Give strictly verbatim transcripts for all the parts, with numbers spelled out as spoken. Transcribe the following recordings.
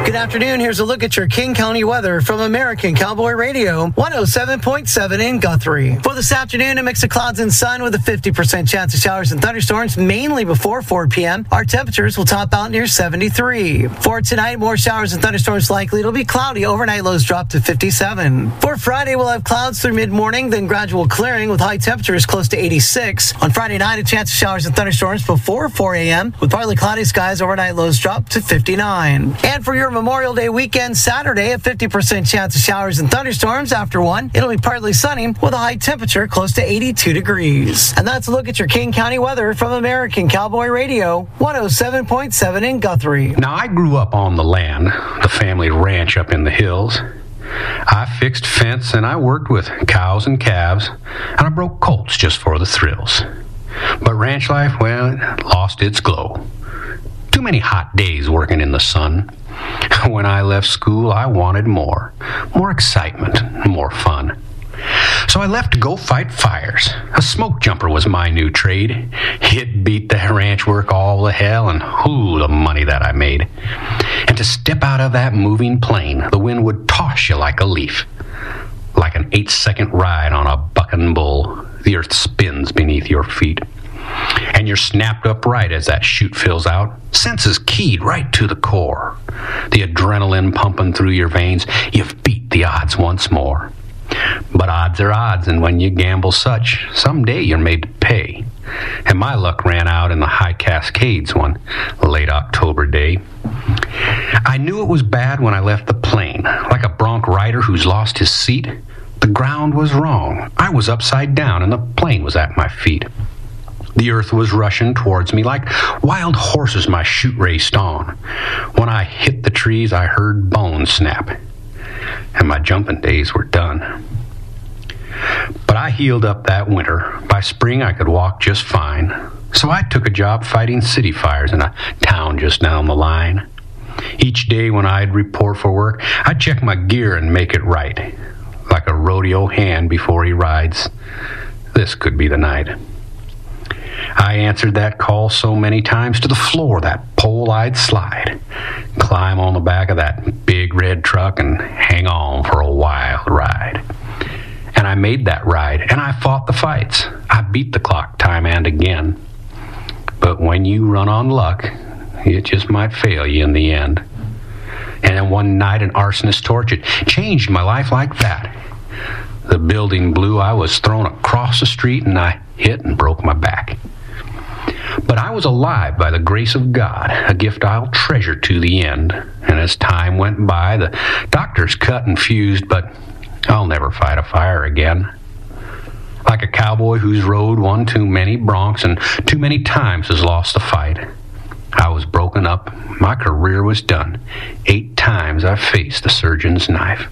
Good afternoon. Here's a look at your King County weather from American Cowboy Radio, one oh seven point seven in Guthrie. For this afternoon, a mix of clouds and sun with a fifty percent chance of showers and thunderstorms, mainly before four p.m. Our temperatures will top out near seventy-three. For tonight, more showers and thunderstorms likely. It'll be cloudy. Overnight lows drop to fifty-seven. For Friday, we'll have clouds through mid-morning, then gradual clearing with high temperatures close to eighty-six. On Friday night, a chance of showers and thunderstorms before four a.m. with partly cloudy skies. Overnight lows drop to fifty-nine. And for your Memorial Day weekend, Saturday, a fifty percent chance of showers and thunderstorms. After one, it'll be partly sunny with a high temperature close to eighty-two degrees. And that's a look at your King County weather from American Cowboy Radio, one oh seven point seven in Guthrie. Now, I grew up on the land, the family ranch up in the hills. I fixed fence and I worked with cows and calves, and I broke colts just for the thrills. But ranch life, well, it lost its glow. Too many hot days working in the sun. When I left school, I wanted more. More excitement, more fun. So I left to go fight fires. A smoke jumper was my new trade. It beat the ranch work all the hell, and ooh, the money that I made. And to step out of that moving plane, the wind would toss you like a leaf. Like an eight-second ride on a bucking bull, the earth spins beneath your feet. And you're snapped upright as that chute fills out, senses keyed right to the core. The adrenaline pumping through your veins, you've beat the odds once more. But odds are odds, and when you gamble such, someday you're made to pay. And my luck ran out in the high Cascades one late October day. I knew it was bad when I left the plane, like a bronc rider who's lost his seat. The ground was wrong. I was upside down, and the plane was at my feet. The earth was rushing towards me like wild horses my chute raced on. When I hit the trees, I heard bones snap, and my jumping days were done. But I healed up that winter. By spring, I could walk just fine. So I took a job fighting city fires in a town just down the line. Each day when I'd report for work, I'd check my gear and make it right. Like a rodeo hand before he rides, this could be the night. I answered that call so many times to the floor, that pole I'd slide, climb on the back of that big red truck and hang on for a wild ride. And I made that ride, and I fought the fights. I beat the clock time and again. But when you run on luck, it just might fail you in the end. And then one night an arsonist torch, it changed my life like that. The building blew, I was thrown across the street, and I hit and broke my back. But I was alive by the grace of God, a gift I'll treasure to the end. And as time went by, the doctors cut and fused, but I'll never fight a fire again. Like a cowboy who's rode one too many broncs and too many times has lost the fight. I was broken up, my career was done. Eight times I faced the surgeon's knife.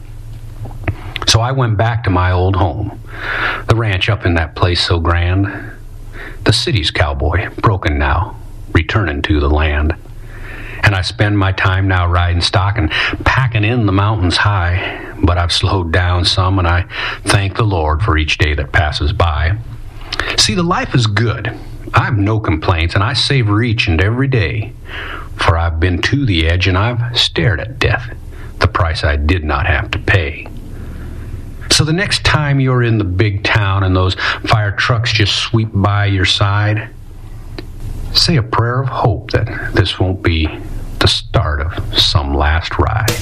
So I went back to my old home, the ranch up in that place so grand. The city's cowboy, broken now, returning to the land. And I spend my time now riding stock and packing in the mountains high. But I've slowed down some, and I thank the Lord for each day that passes by. See, the life is good. I've no complaints, and I savor each and every day. For I've been to the edge, and I've stared at death, the price I did not have to pay. So the next time you're in the big town and those fire trucks just sweep by your side, say a prayer of hope that this won't be the start of some last ride.